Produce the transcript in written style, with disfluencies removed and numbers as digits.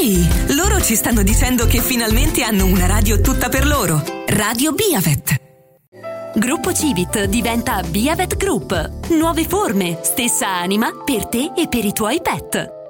Ehi, loro ci stanno dicendo che finalmente hanno una radio tutta per loro. Radio Biavet. Gruppo Civit diventa Biavet Group. Nuove forme, stessa anima per te e per i tuoi pet.